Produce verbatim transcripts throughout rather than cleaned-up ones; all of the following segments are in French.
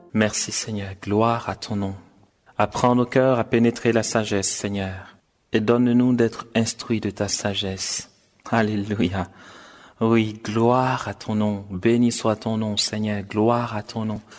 Merci Seigneur, gloire à ton nom. Apprends nos cœurs à pénétrer la sagesse, Seigneur, et donne-nous d'être instruits de ta sagesse. Alléluia. Oui, gloire à ton nom. Béni soit ton nom, Seigneur. Gloire à ton nom.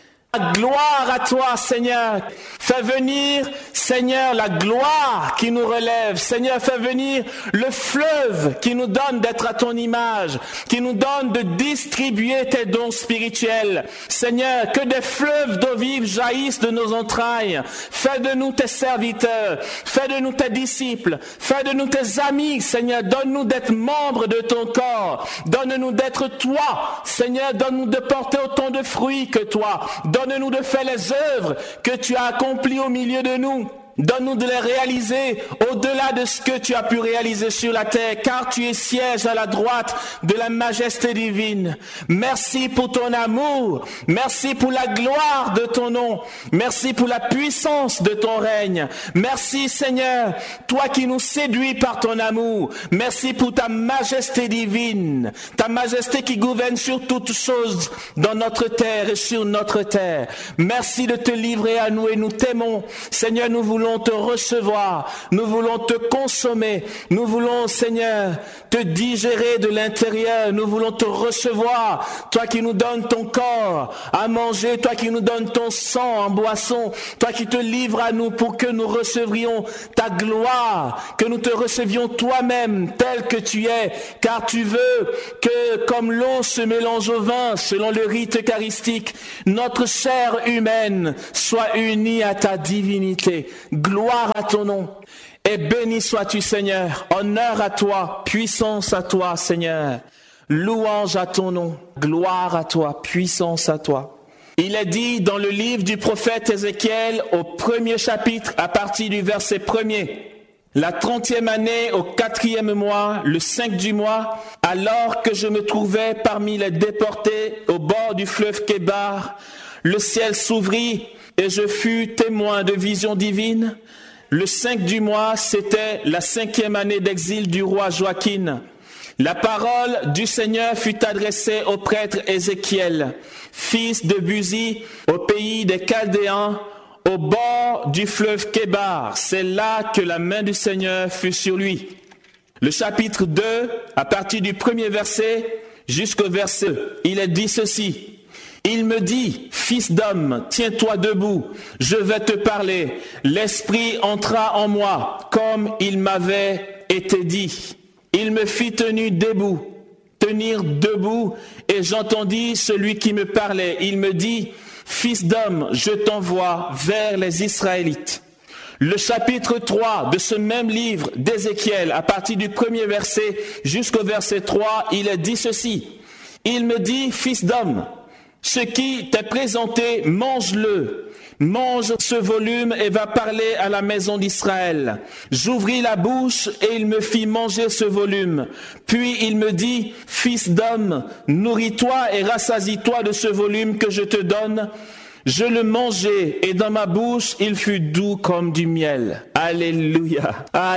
Gloire à toi, Seigneur. Fais venir, Seigneur, la gloire qui nous relève. Seigneur, fais venir le fleuve qui nous donne d'être à ton image, qui nous donne de distribuer tes dons spirituels. Seigneur, que des fleuves d'eau vive jaillissent de nos entrailles. Fais de nous tes serviteurs. Fais de nous tes disciples. Fais de nous tes amis, Seigneur. Donne-nous d'être membres de ton corps. Donne-nous d'être toi. Seigneur, donne-nous de porter autant de fruits que toi. Donne-nous de faire les œuvres que tu as accomplies au milieu de nous. Donne-nous de les réaliser au-delà de ce que tu as pu réaliser sur la terre, car tu es siège à la droite de la majesté divine. Merci pour ton amour. Merci pour la gloire de ton nom. Merci pour la puissance de ton règne. Merci Seigneur, toi qui nous séduis par ton amour. Merci pour ta majesté divine, ta majesté qui gouverne sur toutes choses dans notre terre et sur notre terre. Merci de te livrer à nous et nous t'aimons. Seigneur, nous voulons Nous voulons te recevoir, nous voulons te consommer, nous voulons, Seigneur, te digérer de l'intérieur, nous voulons te recevoir, toi qui nous donnes ton corps à manger, toi qui nous donnes ton sang en boisson, toi qui te livres à nous pour que nous recevrions ta gloire, que nous te recevions toi-même tel que tu es, car tu veux que, comme l'eau se mélange au vin, selon le rite eucharistique, notre chair humaine soit unie à ta divinité. Gloire à ton nom et béni sois-tu Seigneur, honneur à toi, puissance à toi Seigneur, louange à ton nom, gloire à toi, puissance à toi. Il est dit dans le livre du prophète Ézéchiel au premier chapitre à partir du verset premier: la trentième année au quatrième mois, le cinq du mois, alors que je me trouvais parmi les déportés au bord du fleuve Kébar, le ciel s'ouvrit et je fus témoin de visions divines. Le cinq du mois, c'était la cinquième année d'exil du roi Joachim. La parole du Seigneur fut adressée au prêtre Ézéchiel, fils de Buzi, au pays des Chaldéens, au bord du fleuve Kébar. C'est là que la main du Seigneur fut sur lui. Le chapitre deux, à partir du premier verset jusqu'au verset deux, il est dit ceci: il me dit, fils d'homme, tiens-toi debout, je vais te parler. L'esprit entra en moi, comme il m'avait été dit. Il me fit tenir debout, tenir debout, et j'entendis celui qui me parlait. Il me dit, fils d'homme, je t'envoie vers les Israélites. Le chapitre trois de ce même livre d'Ézéchiel, à partir du premier verset jusqu'au verset trois, il est dit ceci: il me dit, fils d'homme, ce qui t'est présenté, mange-le. Mange ce volume et va parler à la maison d'Israël. J'ouvris la bouche et il me fit manger ce volume. Puis il me dit, fils d'homme, nourris-toi et rassasie-toi de ce volume que je te donne. Je le mangeai et dans ma bouche, il fut doux comme du miel. Alléluia. Ah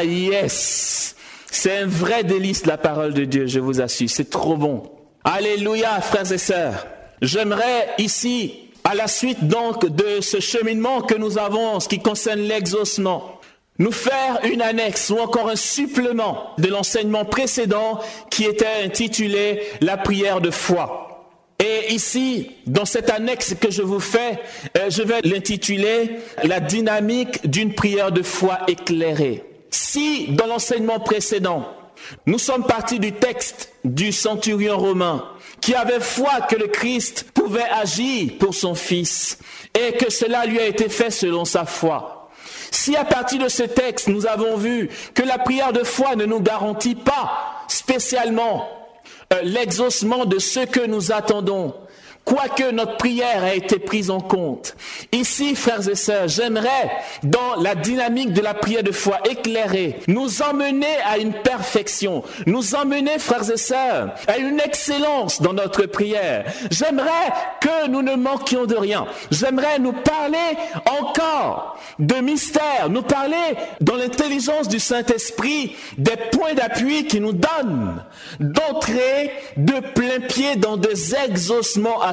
yes. C'est un vrai délice la parole de Dieu, je vous assure. C'est trop bon. Alléluia, frères et sœurs. J'aimerais ici, à la suite donc de ce cheminement que nous avons en ce qui concerne l'exaucement, nous faire une annexe ou encore un supplément de l'enseignement précédent qui était intitulé « La prière de foi ». Et ici, dans cette annexe que je vous fais, je vais l'intituler « La dynamique d'une prière de foi éclairée ». Si, dans l'enseignement précédent, nous sommes partis du texte du centurion romain qui avait foi que le Christ pouvait agir pour son fils et que cela lui a été fait selon sa foi. Si à partir de ce texte, nous avons vu que la prière de foi ne nous garantit pas spécialement euh, l'exaucement de ce que nous attendons, quoique notre prière a été prise en compte. Ici, frères et sœurs, j'aimerais, dans la dynamique de la prière de foi éclairée, nous emmener à une perfection, nous emmener, frères et sœurs, à une excellence dans notre prière. J'aimerais que nous ne manquions de rien. J'aimerais nous parler encore de mystère, nous parler dans l'intelligence du Saint-Esprit des points d'appui qui nous donnent d'entrer de plein pied dans des exaucements à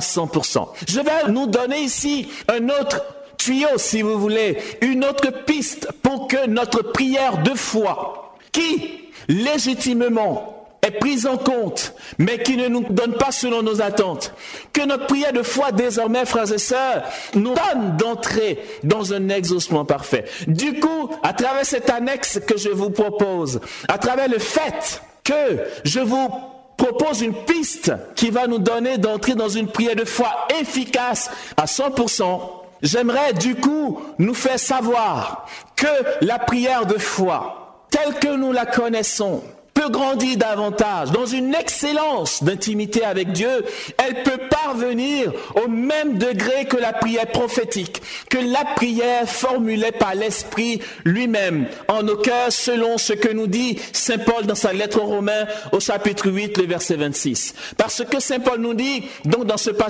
cent pour cent. Je vais nous donner ici un autre tuyau, si vous voulez, une autre piste pour que notre prière de foi, qui légitimement est prise en compte, mais qui ne nous donne pas selon nos attentes, que notre prière de foi désormais, frères et sœurs, nous donne d'entrer dans un exaucement parfait. Du coup, à travers cet annexe que je vous propose, à travers le fait que je vous propose une piste qui va nous donner d'entrer dans une prière de foi efficace à cent pour cent, j'aimerais du coup nous faire savoir que la prière de foi, telle que nous la connaissons, peut grandir davantage dans une excellence d'intimité avec Dieu. Elle peut parvenir au même degré que la prière prophétique, que la prière formulée par l'Esprit lui-même en nos cœurs, selon ce que nous dit Saint Paul dans sa lettre aux Romains au chapitre huit, le verset vingt-six. Parce que Saint Paul nous dit, donc dans ce passage,